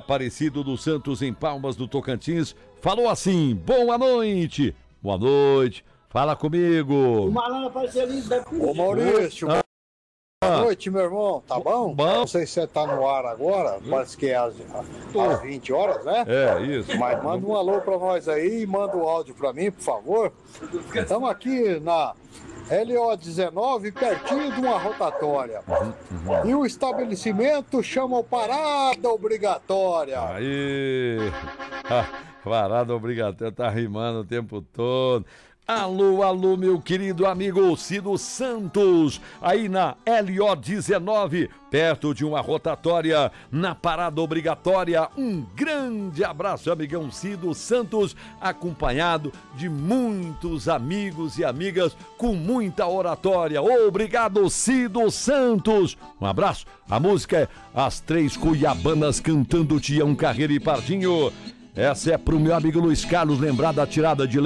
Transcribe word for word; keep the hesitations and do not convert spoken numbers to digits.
Aparecido dos Santos, em Palmas do Tocantins, falou assim: boa noite. Boa noite. Fala comigo. O malandro apareceu ali. Ô Maurício, Ah. boa noite, meu irmão. Tá bom? Bom. Não sei se você tá no ar agora, parece que é às, às vinte horas, né? É, isso. Mas manda um alô pra nós aí e manda o áudio pra mim, por favor. Estamos aqui na L O dezenove, pertinho de uma rotatória. E o estabelecimento chama o Parada Obrigatória. Aí. Parada obrigatória, tá rimando o tempo todo. Alô, alô, meu querido amigo Cido Santos, aí na L O dezenove, perto de uma rotatória, na Parada Obrigatória. Um grande abraço, amigão Cido Santos, acompanhado de muitos amigos e amigas com muita oratória. Obrigado, Cido Santos. Um abraço. A música é As Três Cuiabanas cantando Tião Carreira e Pardinho. Essa é pro meu amigo Luiz Carlos lembrar da tirada de